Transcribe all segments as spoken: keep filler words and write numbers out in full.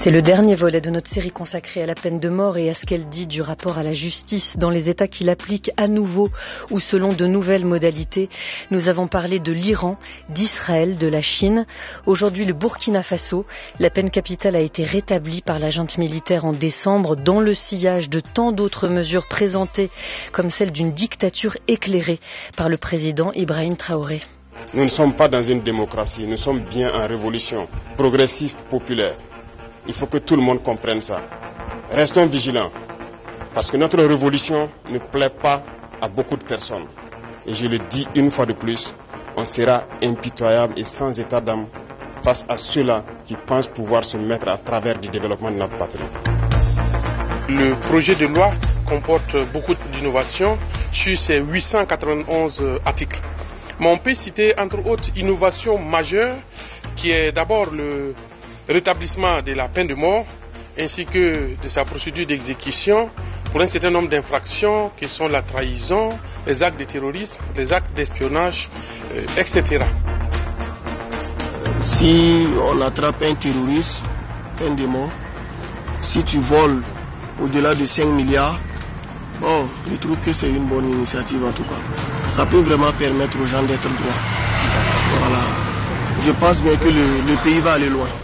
C'est le dernier volet de notre série consacrée à la peine de mort et à ce qu'elle dit du rapport à la justice dans les États qui l'appliquent à nouveau ou selon de nouvelles modalités. Nous avons parlé de l'Iran, d'Israël, de la Chine. Aujourd'hui, le Burkina Faso. La peine capitale a été rétablie par la junte militaire en décembre dans le sillage de tant d'autres mesures présentées comme celle d'une dictature éclairée par le président Ibrahim Traoré. Nous ne sommes pas dans une démocratie, nous sommes bien en révolution, progressiste, populaire. Il faut que tout le monde comprenne ça. Restons vigilants, parce que notre révolution ne plaît pas à beaucoup de personnes. Et je le dis une fois de plus, on sera impitoyable et sans état d'âme face à ceux-là qui pensent pouvoir se mettre à travers du développement de notre patrie. Le projet de loi comporte beaucoup d'innovations sur ses huit cent quatre-vingt-onze articles. Mais on peut citer entre autres innovation majeure qui est d'abord le rétablissement de la peine de mort ainsi que de sa procédure d'exécution pour un certain nombre d'infractions qui sont la trahison, les actes de terrorisme, les actes d'espionnage, euh, et cetera. Si on attrape un terroriste, peine de mort. Si tu voles au-delà de cinq milliards, bon, je trouve que c'est une bonne initiative en tout cas. Ça peut vraiment permettre aux gens d'être droits. Voilà. Je pense bien que le, le pays va aller loin.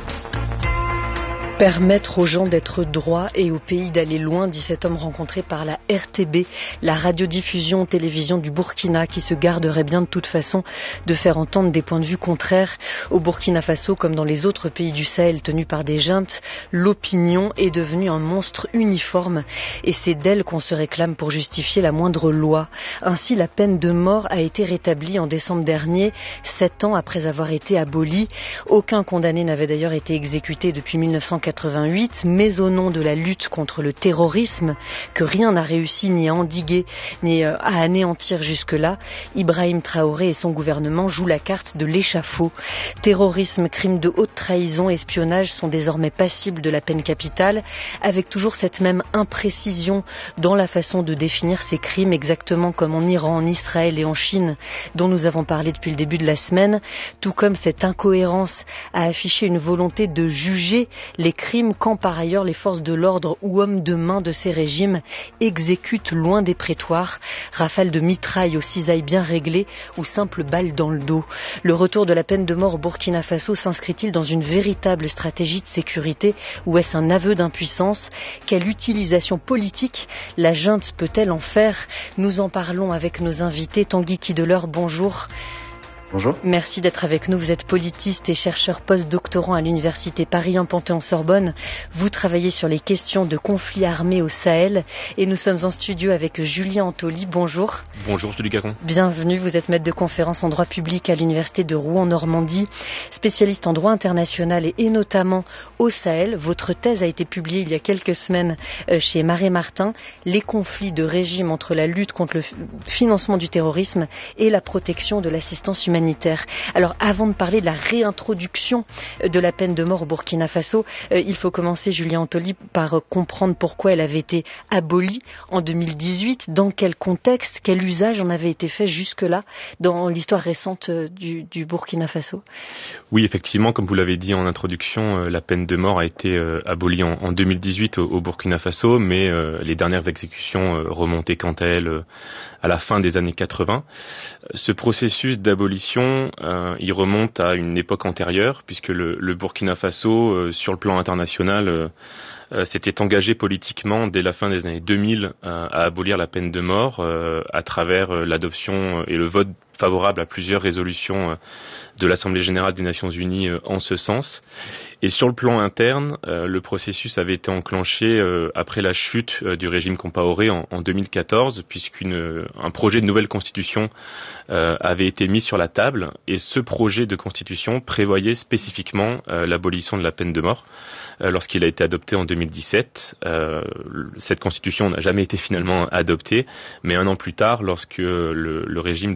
Permettre aux gens d'être droits et au pays d'aller loin, dit cet homme rencontré par la R T B, la radiodiffusion télévision du Burkina, qui se garderait bien de toute façon de faire entendre des points de vue contraires. Au Burkina Faso, comme dans les autres pays du Sahel tenus par des juntes, l'opinion est devenue un monstre uniforme et c'est d'elle qu'on se réclame pour justifier la moindre loi. Ainsi, la peine de mort a été rétablie en décembre dernier, sept ans après avoir été abolie. Aucun condamné n'avait d'ailleurs été exécuté depuis mille neuf cent quatre-vingt-huit, mais au nom de la lutte contre le terrorisme, que rien n'a réussi ni à endiguer, ni à anéantir jusque-là, Ibrahim Traoré et son gouvernement jouent la carte de l'échafaud. Terrorisme, crimes de haute trahison, espionnage sont désormais passibles de la peine capitale, avec toujours cette même imprécision dans la façon de définir ces crimes, exactement comme en Iran, en Israël et en Chine, dont nous avons parlé depuis le début de la semaine, tout comme cette incohérence à afficher une volonté de juger les crimes quand par ailleurs les forces de l'ordre ou hommes de main de ces régimes exécutent loin des prétoires, rafales de mitraille aux cisailles bien réglées ou simples balles dans le dos. Le retour de la peine de mort au Burkina Faso s'inscrit-il dans une véritable stratégie de sécurité ou est-ce un aveu d'impuissance? Quelle utilisation politique la junte peut-elle en faire? Nous en parlons avec nos invités. Tanguy Kideleur, bonjour. Bonjour. Merci d'être avec nous. Vous êtes politiste et chercheur post-doctorant à l'université Paris un Panthéon-Sorbonne. Vous travaillez sur les questions de conflits armés au Sahel et nous sommes en studio avec Julien Antoli. Bonjour. Bonjour, Julie Caron. Bienvenue. Vous êtes maître de conférence en droit public à l'université de Rouen-Normandie, spécialiste en droit international et, et notamment au Sahel. Votre thèse a été publiée il y a quelques semaines chez Marais Martin. Les conflits de régime entre la lutte contre le financement du terrorisme et la protection de l'assistance humanitaire. Alors avant de parler de la réintroduction de la peine de mort au Burkina Faso, euh, il faut commencer, Julien Antoli, par euh, comprendre pourquoi elle avait été abolie en deux mille dix-huit, dans quel contexte, quel usage en avait été fait jusque-là dans l'histoire récente euh, du, du Burkina Faso. Oui, effectivement, comme vous l'avez dit en introduction, euh, la peine de mort a été euh, abolie en, en deux mille dix-huit au, au Burkina Faso, mais euh, les dernières exécutions euh, remontaient quant à elles euh, à la fin des années quatre-vingts. Ce processus d'abolition, euh, il remonte à une époque antérieure, puisque le, le Burkina Faso, euh, sur le plan international, euh, euh, s'était engagé politiquement dès la fin des années deux mille euh, à abolir la peine de mort euh, à travers euh, l'adoption et le vote favorable à plusieurs résolutions euh, de l'Assemblée générale des Nations unies euh, en ce sens. Et sur le plan interne, euh, le processus avait été enclenché euh, après la chute euh, du régime Compaoré en, en deux mille quatorze, puisqu'une un projet de nouvelle constitution euh, avait été mis sur la table, et ce projet de constitution prévoyait spécifiquement euh, l'abolition de la peine de mort euh, lorsqu'il a été adopté en deux mille dix-sept. Euh, cette constitution n'a jamais été finalement adoptée, mais un an plus tard, lorsque le, le régime de Roch Marc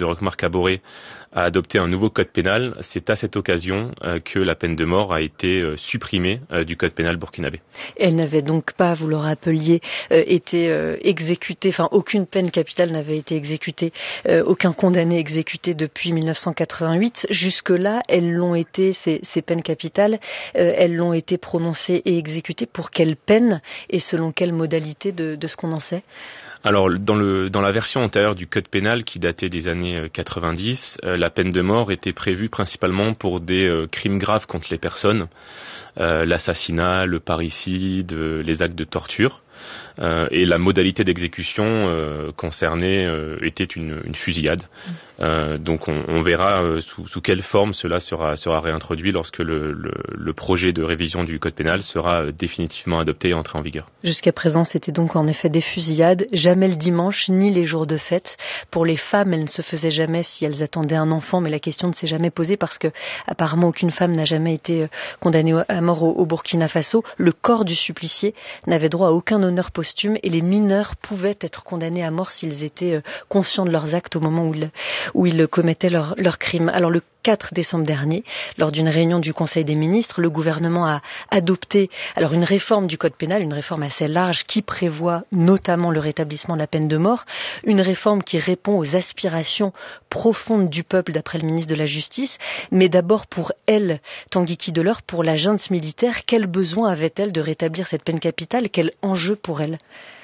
Kaboré a adopté un nouveau code pénal. C'est à cette occasion euh, que la peine de mort a été euh, supprimée euh, du code pénal burkinabé. Elle n'avait donc pas, vous le rappeliez, euh, été euh, exécutée, enfin aucune peine capitale n'avait été exécutée, euh, aucun condamné exécuté depuis mille neuf cent quatre-vingt-huit. Jusque-là, elles l'ont été, ces, ces peines capitales, euh, elles l'ont été prononcées et exécutées pour quelle peine et selon quelle modalité de, de ce qu'on en sait ? Alors, dans, le, dans la version antérieure du code pénal qui datait des années quatre-vingt-dix, euh, la peine de mort était prévue principalement pour des euh, crimes graves contre les personnes, euh, l'assassinat, le parricide, euh, les actes de torture. Euh, et la modalité d'exécution euh, concernée euh, était une, une fusillade. Euh, donc on, on verra euh, sous, sous quelle forme cela sera, sera réintroduit lorsque le, le, le projet de révision du code pénal sera définitivement adopté et entré en vigueur. Jusqu'à présent, c'était donc en effet des fusillades, jamais le dimanche ni les jours de fête. Pour les femmes, elles ne se faisaient jamais si elles attendaient un enfant, mais la question ne s'est jamais posée parce que apparemment aucune femme n'a jamais été condamnée à mort au, au Burkina Faso. Le corps du supplicié n'avait droit à aucun honneur posthume et les mineurs pouvaient être condamnés à mort s'ils étaient conscients de leurs actes au moment où ils, où ils commettaient leurs leur crimes. Alors le quatre décembre dernier, lors d'une réunion du Conseil des ministres, le gouvernement a adopté alors une réforme du code pénal, une réforme assez large qui prévoit notamment le rétablissement de la peine de mort, une réforme qui répond aux aspirations profondes du peuple d'après le ministre de la Justice, mais d'abord pour elle, Tanguy Kideleur, pour la junte militaire, quel besoin avait-elle de rétablir cette peine capitale, quel enjeu pour elle ?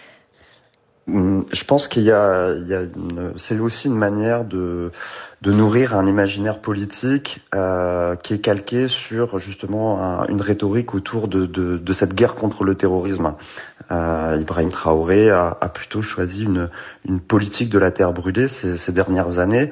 Je pense qu'il y a, il y a une, c'est aussi une manière de, de nourrir un imaginaire politique euh, qui est calqué sur justement un, une rhétorique autour de, de, de cette guerre contre le terrorisme. Euh, Ibrahim Traoré a, a plutôt choisi une, une politique de la terre brûlée ces, ces dernières années,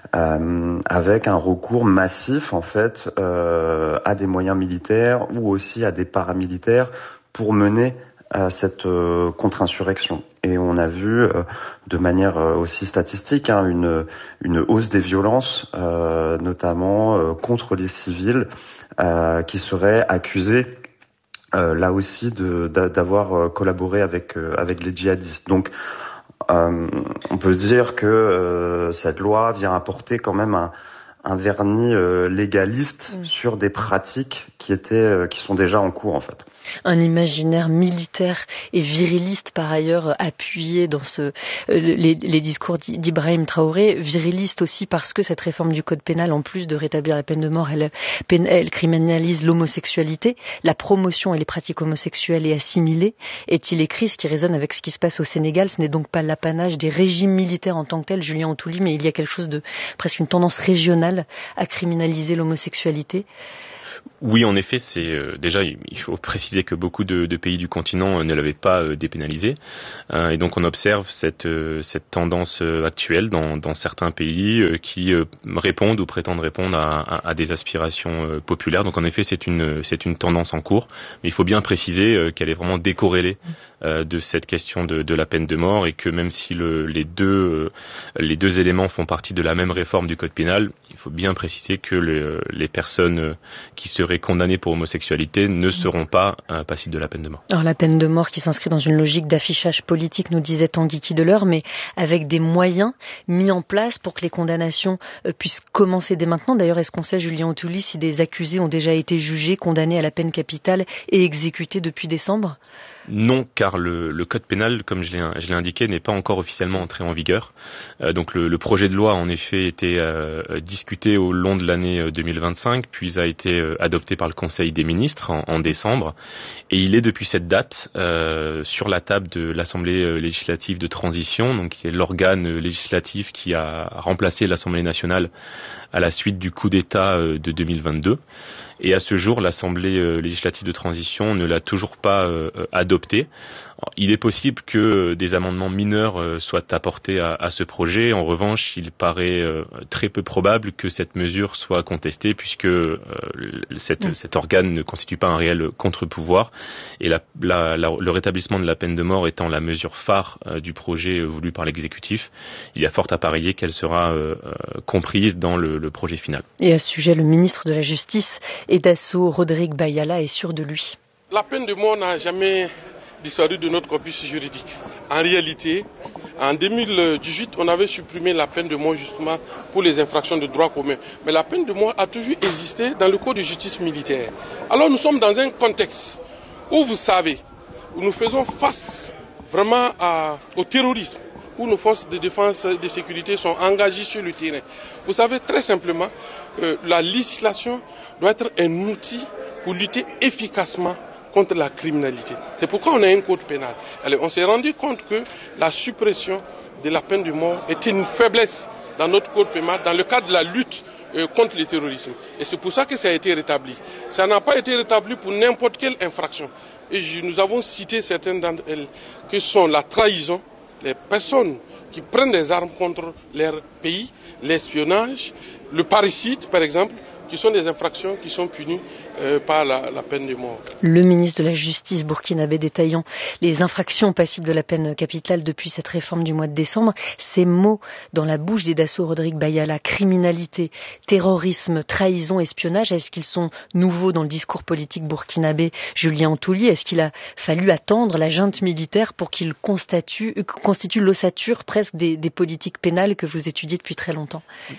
euh, avec un recours massif en fait euh, à des moyens militaires ou aussi à des paramilitaires pour mener à cette euh, contre-insurrection. Et on a vu euh, de manière euh, aussi statistique hein, une, une hausse des violences, euh, notamment euh, contre les civils euh, qui seraient accusés euh, là aussi de, d'avoir collaboré avec, euh, avec les djihadistes. Donc euh, on peut dire que euh, cette loi vient apporter quand même un un vernis euh, légaliste mmh. sur des pratiques qui étaient, euh, qui sont déjà en cours en fait. Un imaginaire militaire et viriliste par ailleurs appuyé dans ce, euh, les, les discours d'Ibrahim Traoré, viriliste aussi parce que cette réforme du code pénal, en plus de rétablir la peine de mort, elle, elle criminalise l'homosexualité, la promotion et les pratiques homosexuelles et assimilées. Est-il écrit, ce qui résonne avec ce qui se passe au Sénégal, ce n'est donc pas l'apanage des régimes militaires en tant que tel, Julien Antouli, mais il y a quelque chose de presque une tendance régionale à criminaliser l'homosexualité. Oui, en effet, c'est euh, déjà il faut préciser que beaucoup de, de pays du continent euh, ne l'avaient pas euh, dépénalisé, euh, et donc on observe cette euh, cette tendance euh, actuelle dans dans certains pays euh, qui euh, répondent ou prétendent répondre à, à, à des aspirations euh, populaires. Donc en effet, c'est une c'est une tendance en cours, mais il faut bien préciser euh, qu'elle est vraiment décorrélée euh, de cette question de, de la peine de mort, et que même si le, les deux euh, les deux éléments font partie de la même réforme du code pénal, il faut bien préciser que le, les personnes euh, qui seraient condamnés pour homosexualité ne seront pas euh, passibles de la peine de mort. Alors la peine de mort qui s'inscrit dans une logique d'affichage politique, nous disait Tanguy Kideleur, mais avec des moyens mis en place pour que les condamnations euh, puissent commencer dès maintenant. D'ailleurs, est-ce qu'on sait, Julien Antouli, si des accusés ont déjà été jugés, condamnés à la peine capitale et exécutés depuis décembre ? Non, car le, le code pénal, comme je l'ai, je l'ai indiqué, n'est pas encore officiellement entré en vigueur. Euh, donc le, le projet de loi a en effet été euh, discuté au long de l'année deux mille vingt-cinq, puis a été euh, adopté par le Conseil des ministres en, en décembre. Et il est depuis cette date euh, sur la table de l'Assemblée législative de transition, donc qui est l'organe législatif qui a remplacé l'Assemblée nationale à la suite du coup d'État euh, de deux mille vingt-deux. Et à ce jour, l'Assemblée euh, législative de transition ne l'a toujours pas euh, adopté. Alors, il est possible que euh, des amendements mineurs euh, soient apportés à, à ce projet. En revanche, il paraît euh, très peu probable que cette mesure soit contestée, puisque euh, cette, mmh. cet organe ne constitue pas un réel contre-pouvoir. Et la, la, la, le rétablissement de la peine de mort étant la mesure phare euh, du projet euh, voulu par l'exécutif, il y a fort à parier qu'elle sera euh, euh, comprise dans le, le projet final. Et à ce sujet, le ministre de la Justice et d'assaut, Rodrigue Bayala, est sûr de lui. La peine de mort n'a jamais disparu de notre corpus juridique. En réalité, En deux mille dix-huit, on avait supprimé la peine de mort justement pour les infractions de droit commun. Mais la peine de mort a toujours existé dans le code de justice militaire. Alors nous sommes dans un contexte où vous savez, où nous faisons face vraiment à, au terrorisme, où nos forces de défense et de sécurité sont engagées sur le terrain. Vous savez très simplement, euh, la législation doit être un outil pour lutter efficacement contre la criminalité. C'est pourquoi on a un code pénal. Alors, on s'est rendu compte que la suppression de la peine de mort était une faiblesse dans notre code pénal, dans le cadre de la lutte euh, contre le terrorisme. Et c'est pour ça que ça a été rétabli. Ça n'a pas été rétabli pour n'importe quelle infraction. Et je, nous avons cité certaines d'entre elles, que sont la trahison, les personnes qui prennent des armes contre leur pays, l'espionnage, le parricide par exemple, qui sont des infractions qui sont punies euh, par la, la peine de mort. Le ministre de la Justice burkinabé détaillant les infractions passibles de la peine capitale depuis cette réforme du mois de décembre. Ces mots dans la bouche des Dasso Rodrigue Bayala, criminalité, terrorisme, trahison, espionnage, est-ce qu'ils sont nouveaux dans le discours politique burkinabé? Julien Antouli, est-ce qu'il a fallu attendre la junte militaire pour qu'il constitue, constitue l'ossature presque des, des politiques pénales que vous étudiez depuis très longtemps?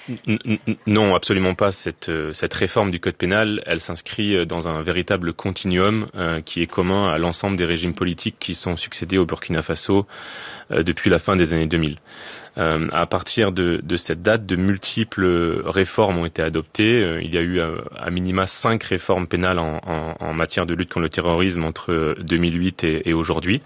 Non, absolument pas. Cette, cette réforme du code pénal, elle s'inscrit dans un véritable continuum euh, qui est commun à l'ensemble des régimes politiques qui sont succédés au Burkina Faso euh, depuis la fin des années deux mille. Euh, à partir de, de cette date, de multiples réformes ont été adoptées. Euh, il y a eu euh, à minima cinq réformes pénales en, en, en matière de lutte contre le terrorisme entre deux mille huit et, et aujourd'hui.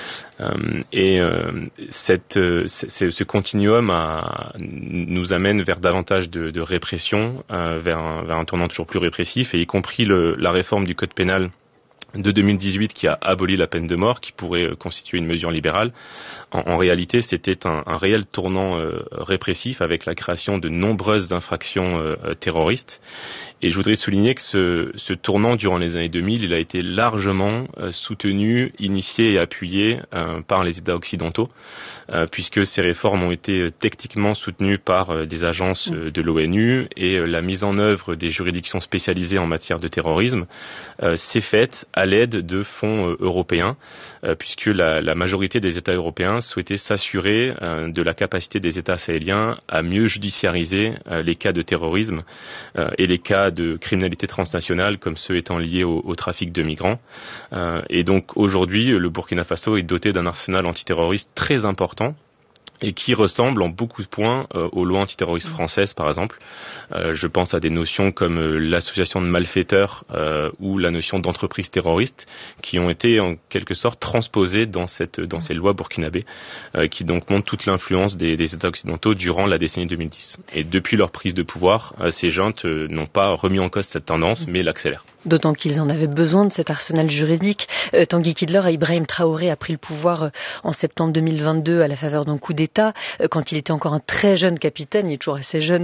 Euh, et euh, cette, euh, c- ce continuum a, nous amène vers davantage de, de répression, euh, vers, un, vers un tournant toujours plus répressif, et y compris le, la réforme du code pénal de deux mille dix-huit qui a aboli la peine de mort, qui pourrait euh, constituer une mesure libérale. En, en réalité, c'était un, un réel tournant euh, répressif avec la création de nombreuses infractions euh, terroristes. Et je voudrais souligner que ce, ce tournant, durant les années deux mille, il a été largement euh, soutenu, initié et appuyé euh, par les États occidentaux, euh, puisque ces réformes ont été techniquement soutenues par euh, des agences euh, de l'ONU, et euh, la mise en œuvre des juridictions spécialisées en matière de terrorisme euh, s'est faite à l'aide de fonds euh, européens, euh, puisque la, la majorité des États européens souhaitaient s'assurer euh, de la capacité des États sahéliens à mieux judiciariser euh, les cas de terrorisme euh, et les cas de criminalité transnationale, comme ceux étant liés au, au trafic de migrants. Euh, et donc aujourd'hui, le Burkina Faso est doté d'un arsenal antiterroriste très important, et qui ressemble en beaucoup de points euh, aux lois antiterroristes françaises, par exemple. Euh, je pense à des notions comme euh, l'association de malfaiteurs euh, ou la notion d'entreprise terroriste, qui ont été en quelque sorte transposées dans cette dans ces lois burkinabées, euh, qui donc montrent toute l'influence des, des États occidentaux durant la décennie deux mille dix. Et depuis leur prise de pouvoir, euh, ces juntes euh, n'ont pas remis en cause cette tendance, mais l'accélèrent. D'autant qu'ils en avaient besoin de cet arsenal juridique. Euh, Tanguy Kidler, Ibrahim Traoré a pris le pouvoir euh, en septembre deux mille vingt-deux à la faveur d'un coup d'État, euh, quand il était encore un très jeune capitaine, il est toujours assez jeune